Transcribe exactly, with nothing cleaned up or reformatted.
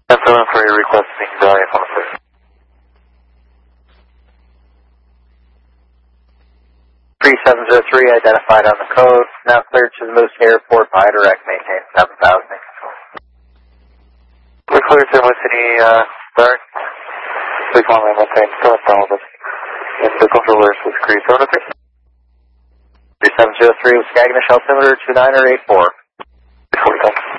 That's the one for your requesting value on the first. three seven zero three identified on the code. Now cleared to the Moose Airport by direct, maintain seven thousand. We're clear to Moose City, uh, start. Please one way, maintain seven thousand. And the controller is Cruise seven oh three. three seven zero three with Skagamish altimeter two nine or eight four. forty, thanks.